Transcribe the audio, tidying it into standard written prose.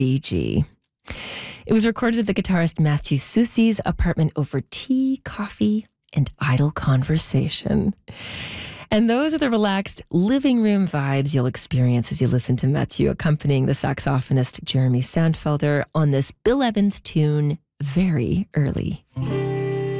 Fiji. It was recorded at the guitarist Matthew Soucy's apartment over tea, coffee, and idle conversation. And those are the relaxed living room vibes you'll experience as you listen to Matthew accompanying the saxophonist Jeremy Sandfelder on this Bill Evans tune, Very Early.